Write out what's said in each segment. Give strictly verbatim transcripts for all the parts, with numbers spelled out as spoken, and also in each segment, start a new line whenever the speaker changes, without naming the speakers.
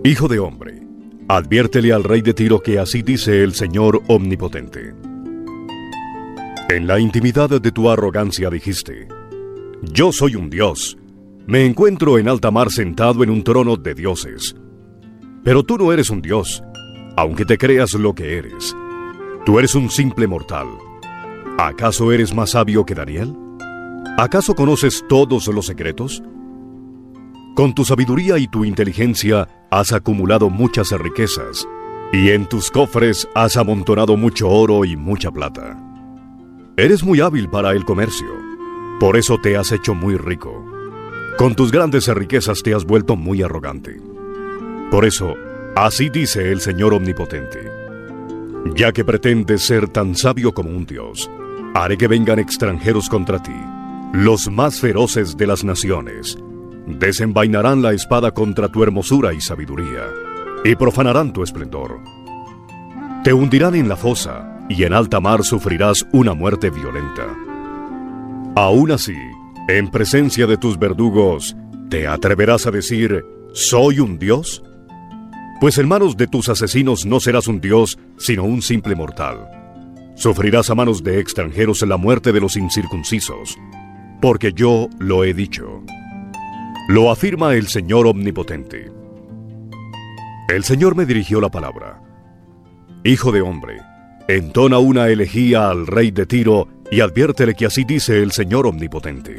Hijo de hombre, adviértele al rey de Tiro que así dice el Señor Omnipotente. En la intimidad de tu arrogancia dijiste: yo soy un dios, me encuentro en alta mar sentado en un trono de dioses. Pero tú no eres un dios, aunque te creas lo que eres. Tú eres un simple mortal. ¿Acaso eres más sabio que Daniel? ¿Acaso conoces todos los secretos? Con tu sabiduría y tu inteligencia has acumulado muchas riquezas, y en tus cofres has amontonado mucho oro y mucha plata. Eres muy hábil para el comercio, por eso te has hecho muy rico. Con tus grandes riquezas te has vuelto muy arrogante. Por eso, así dice el Señor Omnipotente: ya que pretendes ser tan sabio como un dios, haré que vengan extranjeros contra ti, los más feroces de las naciones. Desenvainarán la espada contra tu hermosura y sabiduría, y profanarán tu esplendor. Te hundirán en la fosa, y en alta mar sufrirás una muerte violenta. Aún así, en presencia de tus verdugos, ¿te atreverás a decir: ¿soy un dios? Pues en manos de tus asesinos no serás un dios, sino un simple mortal. Sufrirás a manos de extranjeros la muerte de los incircuncisos, porque yo lo he dicho. Lo afirma el Señor Omnipotente. El Señor me dirigió la palabra: hijo de hombre, entona una elegía al rey de Tiro y adviértele que así dice el Señor Omnipotente.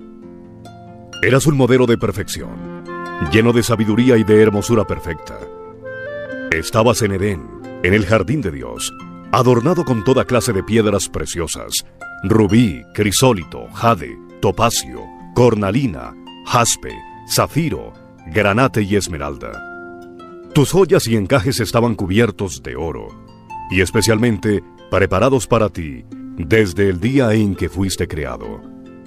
Eras un modelo de perfección, lleno de sabiduría y de hermosura perfecta. Estabas en Edén, en el jardín de Dios, adornado con toda clase de piedras preciosas: rubí, crisólito, jade, topacio, cornalina, jaspe, zafiro, granate y esmeralda. Tus joyas y encajes estaban cubiertos de oro, y especialmente preparados para ti desde el día en que fuiste creado.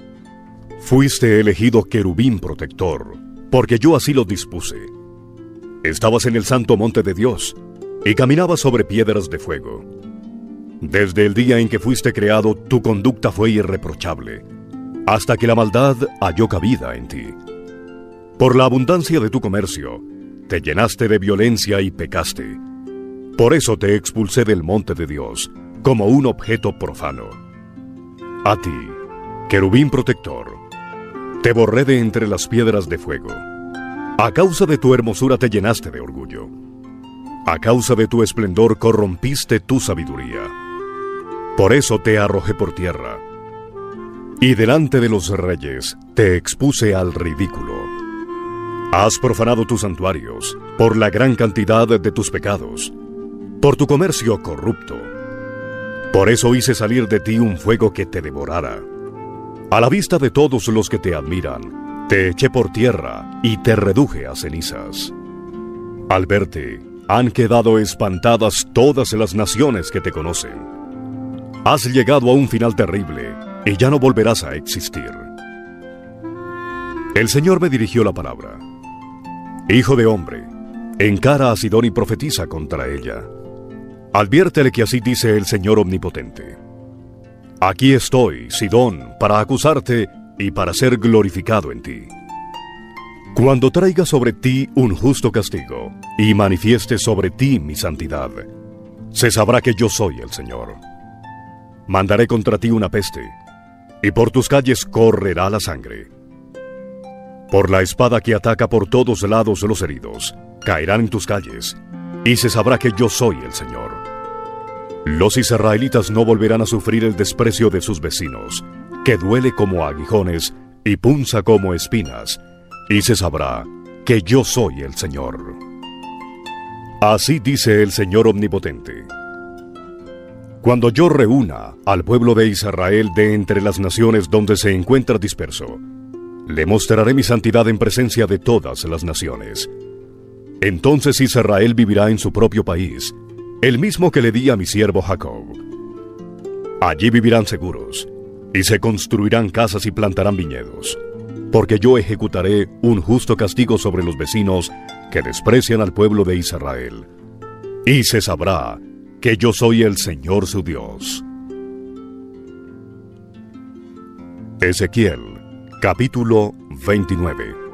Fuiste elegido querubín protector, porque yo así lo dispuse. Estabas en el santo monte de Dios, y caminabas sobre piedras de fuego. Desde el día en que fuiste creado, tu conducta fue irreprochable, hasta que la maldad halló cabida en ti. Por la abundancia de tu comercio, te llenaste de violencia y pecaste. Por eso te expulsé del monte de Dios, como un objeto profano. A ti, querubín protector, te borré de entre las piedras de fuego. A causa de tu hermosura te llenaste de orgullo. A causa de tu esplendor corrompiste tu sabiduría. Por eso te arrojé por tierra, y delante de los reyes te expuse al ridículo. Has profanado tus santuarios por la gran cantidad de tus pecados, por tu comercio corrupto. Por eso hice salir de ti un fuego que te devorara. A la vista de todos los que te admiran, te eché por tierra y te reduje a cenizas. Al verte, han quedado espantadas todas las naciones que te conocen. Has llegado a un final terrible, y ya no volverás a existir. El Señor me dirigió la palabra: hijo de hombre, encara a Sidón y profetiza contra ella. Adviértele que así dice el Señor Omnipotente: aquí estoy, Sidón, para acusarte y para ser glorificado en ti. Cuando traiga sobre ti un justo castigo y manifieste sobre ti mi santidad, se sabrá que yo soy el Señor. Mandaré contra ti una peste, y por tus calles correrá la sangre. Por la espada que ataca por todos lados los heridos, caerán en tus calles, y se sabrá que yo soy el Señor. Los israelitas no volverán a sufrir el desprecio de sus vecinos, que duele como aguijones y punza como espinas, y se sabrá que yo soy el Señor. Así dice el Señor Omnipotente: cuando yo reúna al pueblo de Israel de entre las naciones donde se encuentra disperso, le mostraré mi santidad en presencia de todas las naciones. Entonces Israel vivirá en su propio país, el mismo que le di a mi siervo Jacob. Allí vivirán seguros, y se construirán casas y plantarán viñedos, porque yo ejecutaré un justo castigo sobre los vecinos que desprecian al pueblo de Israel. Y se sabrá que yo soy el Señor su Dios. Ezequiel, capítulo veintinueve.